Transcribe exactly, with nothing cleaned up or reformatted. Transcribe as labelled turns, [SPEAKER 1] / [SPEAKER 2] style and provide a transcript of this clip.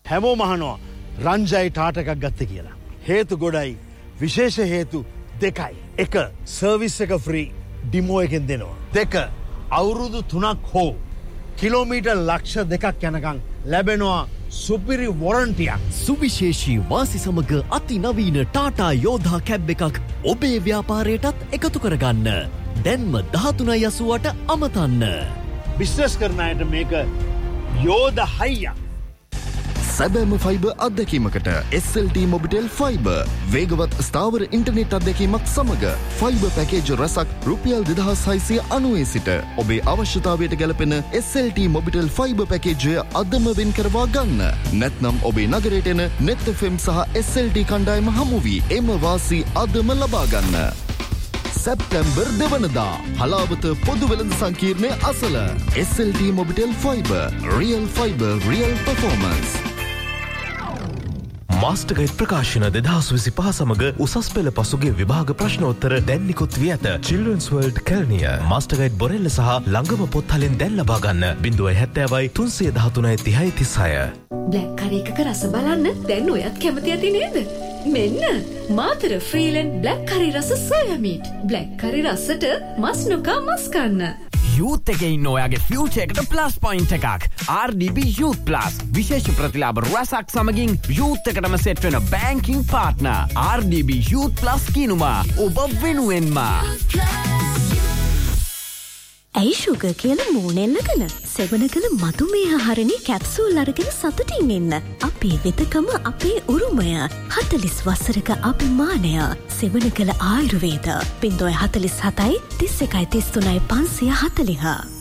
[SPEAKER 1] හැමෝම අහනවා රංජයි ටාටා එකක් ගත්තේ කියලා. හේතු ගොඩයි. විශේෂ හේතු දෙකයි. එක සර්විස් එක ෆ්‍රී ඩිමෝ එකෙන් දෙනවා. දෙක අවුරුදු තුනක් හෝ කිලෝමීටර් ලක්ෂ දෙකක් යනකම් ලැබෙනවා සුපිරි වොරන්ටියක්.
[SPEAKER 2] සුවිශේෂී වාසි සමග අතිනවීන ටාටා යෝධා කැබ් එකක් ඔබේ ව්‍යාපාරයටත් එකතු කරගන්න. දැන්ම දහතුනයි අසූවට අමතන්න.
[SPEAKER 1] බිස්නස් කරන අයට මේක යෝධ හයියක්.
[SPEAKER 3] සැබෑම fibre අත්දැකීමකට S L T Mobitel fibre වේගවත් ස්ථාවර ඉන්ටර්නෙට් අත්දැකීමක් සමග ෆයිබර් පැකේජ් රැසක් රුපියල් දෙදහස් හයසිය අනූවේ සිට ඔබේ අවශ්‍යතාවයට ගැලපෙන S L T Mobitel fibre පැකේජය අදම වෙන් කරවා ගන්න. නැත්නම් ඔබේ නගරයට එන නෙත් එෆ් එම් සහ එස් එල් ටී කණ්ඩායම හමු වී එම වාසි අදම ලබා ගන්න. සැප්තැම්බර් දෙවනදා හලාවත පොදු වෙළඳ සංකීර්ණය අසල S L T Mobitel fibre real fibre real performance.
[SPEAKER 4] මාස්ටර්ගයිඩ් ප්‍රකාශන දෙදහස් විසිපහ සමග උසස් පෙළ පසුගේ විභාග ප්‍රශ්නෝත්තර දැන් නිකුත් වී ඇත. චිල්ඩ්‍රන්ස් වර්ල්ඩ් කැලණිය මාස්ටර්ගයිඩ් බොරෙල්ල සහ ළඟම පොත් හලෙන් දැන් ලබා ගන්න. ज़ीरो सत्तर තුන්සිය දහතුනයි තිහයි තිස්හය.
[SPEAKER 5] බ්ලැක් කරි එකක රස බලන්න දැන් ඔයත් කැමති ඇති නේද? මෙන්න මාතර ෆ්‍රීලන්ඩ් බ්ලැක් කරි රස සෝයා මීට්. බ්ලැක් කරි රසට මස් නොකා මස් කන්න.
[SPEAKER 6] යූත් එකේ ඉන්න ඔයාගේ ෆියුචර් එකට ප්ලස් පොයින්ට් එකක්. ආර් ඩී බී Youth Plus විශේෂ ප්‍රතිලාභ රැසක් සමගින් යූත් එකටම සෙට් වෙන බැංකින් පාර්ට්නර් ආර් ඩී බී Youth Plus කිනුමා ඔබ වෙනුවෙන්ම.
[SPEAKER 7] ඇයි ෂුගර් කියලා මූණෙන්නගෙන සෙවණකල මధుමේහ හරණී කැප්සූල් අරගෙන සතුටින් ඉන්න. අපේ වෙතකම අපේ උරුමය. හතළිස් වසරක අභිමානය. සෙවණකල ආයුර්වේද. ज़ीरो सैंतालीस තිස් එකයි තිස් තුනයි පන්සිය හතළිහ.